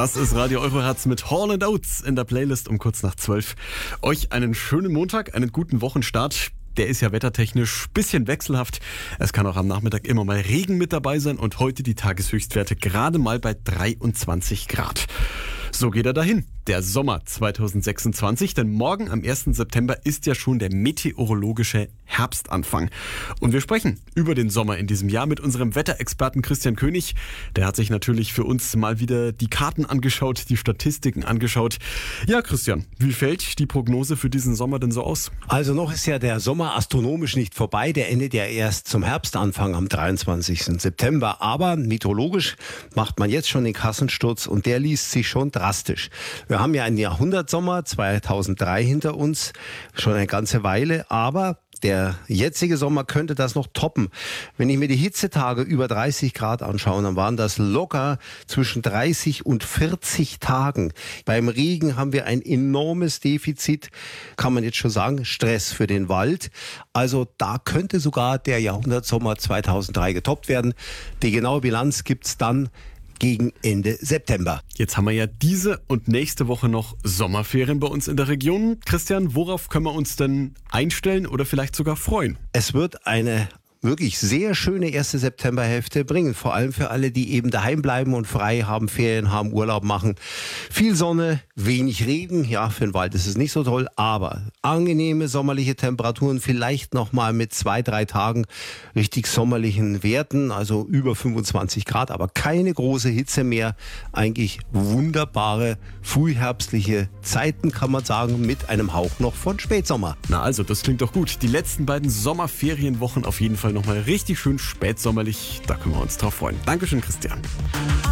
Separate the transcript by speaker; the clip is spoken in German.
Speaker 1: Das ist Radio Eurohertz mit Hall & Oates in der Playlist um kurz nach 12. Euch einen schönen Montag, einen guten Wochenstart. Der ist ja wettertechnisch bisschen wechselhaft. Es kann auch am Nachmittag immer mal Regen mit dabei sein und heute die Tageshöchstwerte gerade mal bei 23 Grad. So geht er dahin, der Sommer 2026, denn morgen am 1. September ist ja schon der meteorologische Herbstanfang. Und wir sprechen über den Sommer in diesem Jahr mit unserem Wetterexperten Christian König. Der hat sich natürlich für uns mal wieder die Karten angeschaut, die Statistiken angeschaut. Ja, Christian, wie fällt die Prognose für diesen Sommer denn so aus?
Speaker 2: Also noch ist ja der Sommer astronomisch nicht vorbei. Der endet ja erst zum Herbstanfang am 23. September. Aber meteorologisch macht man jetzt schon den Kassensturz und der liest sich schon drastisch. Wir haben ja einen Jahrhundertsommer 2003 hinter uns, schon eine ganze Weile, aber der jetzige Sommer könnte das noch toppen. Wenn ich mir die Hitzetage über 30 Grad anschaue, dann waren das locker zwischen 30 und 40 Tagen. Beim Regen haben wir ein enormes Defizit, kann man jetzt schon sagen, Stress für den Wald. Also da könnte sogar der Jahrhundertsommer 2003 getoppt werden. Die genaue Bilanz gibt's dann gegen Ende September.
Speaker 1: Jetzt haben wir ja diese und nächste Woche noch Sommerferien bei uns in der Region. Christian, worauf können wir uns denn einstellen oder vielleicht sogar freuen?
Speaker 2: Es wird eine wirklich sehr schöne erste Septemberhälfte bringen. Vor allem für alle, die eben daheim bleiben und frei haben, Ferien haben, Urlaub machen. Viel Sonne, wenig Regen. Ja, für den Wald ist es nicht so toll, aber angenehme sommerliche Temperaturen, vielleicht nochmal mit 2-3 Tagen richtig sommerlichen Werten, also über 25 Grad, aber keine große Hitze mehr. Eigentlich wunderbare frühherbstliche Zeiten, kann man sagen, mit einem Hauch noch von Spätsommer.
Speaker 1: Na also, das klingt doch gut. Die letzten beiden Sommerferienwochen auf jeden Fall nochmal richtig schön spätsommerlich. Da können wir uns drauf freuen. Dankeschön, Christian.